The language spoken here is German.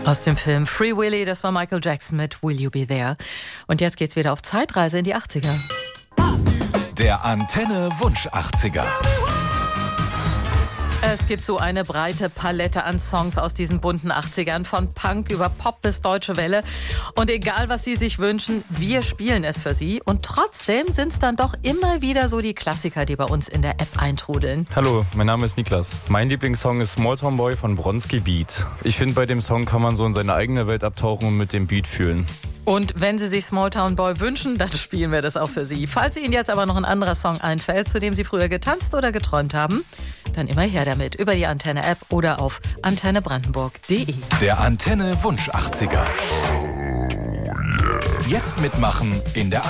Aus dem Film Free Willy, das war Michael Jackson mit Will You Be There. Und jetzt geht's wieder auf Zeitreise in die 80er. Der Antenne Wunsch 80er. Es gibt so eine breite Palette an Songs aus diesen bunten 80ern, von Punk über Pop bis Deutsche Welle. Und egal, was Sie sich wünschen, wir spielen es für Sie. Und trotzdem sind es dann doch immer wieder so die Klassiker, die bei uns in der App eintrudeln. Hallo, mein Name ist Niklas. Mein Lieblingssong ist Small Town Boy von Bronski Beat. Ich finde, bei dem Song kann man so in seine eigene Welt abtauchen und mit dem Beat fühlen. Und wenn Sie sich Small Town Boy wünschen, dann spielen wir das auch für Sie. Falls Ihnen jetzt aber noch ein anderer Song einfällt, zu dem Sie früher getanzt oder geträumt haben, dann immer her damit über die Antenne-App oder auf antennebrandenburg.de. Der Antenne Wunsch 80er. Jetzt mitmachen in der